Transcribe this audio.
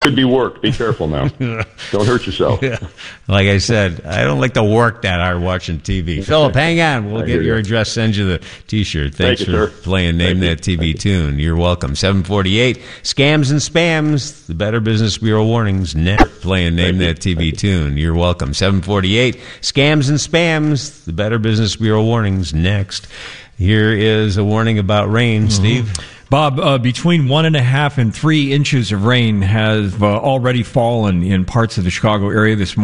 could be work. Be careful now. Don't hurt yourself. Yeah. Like I said, I don't like to work that hard watching TV. Philip, hang on. We'll get your address, send you the T-shirt. Thanks for playing Name That TV Tune. You're welcome. 748, Scams and Spams, the Better Business Bureau warnings. Next, playing Name That TV Tune. You're welcome. 748, Scams and Spams, the Better Business Bureau warnings. Next. Here is a warning about rain, Steve. Bob, between 1.5 and 3 inches of rain has already fallen in parts of the Chicago area this morning.